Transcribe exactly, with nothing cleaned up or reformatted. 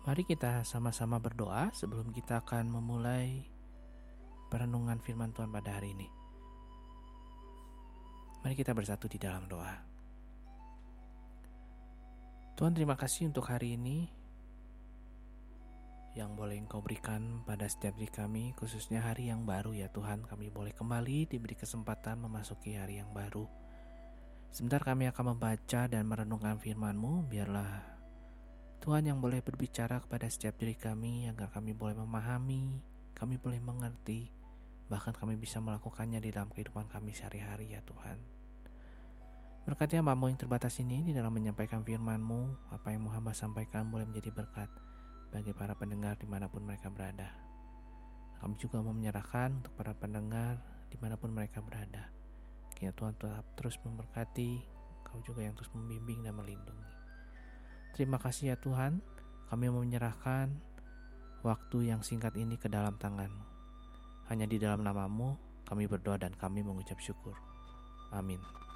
Mari kita sama-sama berdoa sebelum kita akan memulai perenungan firman Tuhan pada hari ini. Mari kita bersatu di dalam doa. Tuhan, terima kasih untuk hari ini yang boleh Engkau berikan pada setiap diri kami, khususnya hari yang baru ya Tuhan. Kami boleh kembali diberi kesempatan memasuki hari yang baru. Sebentar kami akan membaca dan merenungkan firman-Mu. Biarlah Tuhan yang boleh berbicara kepada setiap diri kami, agar kami boleh memahami, kami boleh mengerti, bahkan kami bisa melakukannya di dalam kehidupan kami sehari-hari ya Tuhan. Berkati hamba-Mu yang terbatas ini di dalam menyampaikan firman-Mu. Apa yang hamba sampaikan boleh menjadi berkat bagi para pendengar dimanapun mereka berada. Kami juga mau menyerahkan untuk para pendengar dimanapun mereka berada. Kiranya Tuhan tetap terus memberkati, Kau juga yang terus membimbing dan melindungi. Terima kasih ya Tuhan, kami mau menyerahkan waktu yang singkat ini ke dalam tangan-Mu. Hanya di dalam nama-Mu kami berdoa dan kami mengucap syukur. Amin.